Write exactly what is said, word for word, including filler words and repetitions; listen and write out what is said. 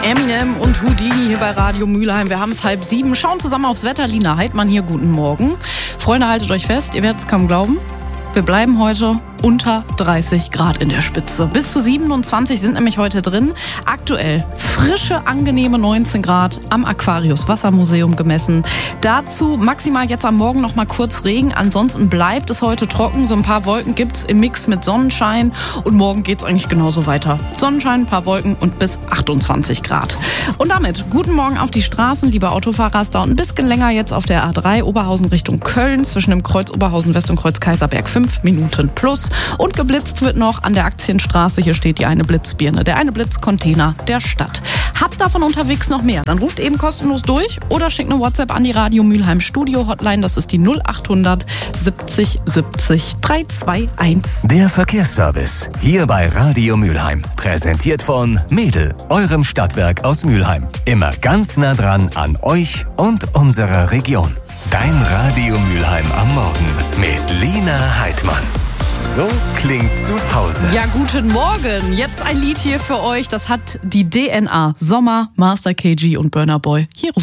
Eminem und Houdini hier bei Radio Mülheim. Wir haben es halb sieben. Schauen zusammen aufs Wetter. Lina Heidmann hier. Guten Morgen. Freunde, haltet euch fest. Ihr werdet es kaum glauben. Wir bleiben heute unter dreißig Grad in der Spitze. Bis zu siebenundzwanzig sind nämlich heute drin. Aktuell frische, angenehme neunzehn Grad am Aquarius Wassermuseum gemessen. Dazu maximal jetzt am Morgen noch mal kurz Regen. Ansonsten bleibt es heute trocken. So ein paar Wolken gibt's im Mix mit Sonnenschein. Und morgen geht's eigentlich genauso weiter. Sonnenschein, ein paar Wolken und bis achtundzwanzig Grad. Und damit guten Morgen auf die Straßen, liebe Autofahrer. Es dauert ein bisschen länger jetzt auf der A drei Oberhausen Richtung Köln zwischen dem Kreuz Oberhausen West und Kreuz Kaiserberg. Fünf Minuten plus. Und geblitzt wird noch an der Aktienstraße. Hier steht die eine Blitzbirne, der eine Blitzcontainer der Stadt. Habt davon unterwegs noch mehr? Dann ruft eben kostenlos durch oder schickt eine WhatsApp an die Radio Mülheim Studio Hotline. Das ist die null achthundert siebzig siebzig dreihunderteinundzwanzig. Der Verkehrsservice hier bei Radio Mülheim. Präsentiert von Mädel, eurem Stadtwerk aus Mülheim. Immer ganz nah dran an euch und unserer Region. Dein Radio Mülheim am Morgen mit Lina Heidmann. So klingt zu Hause. Ja, guten Morgen. Jetzt ein Lied hier für euch. Das hat die D N A. Sommer, Master K G und Burna Boy. Hier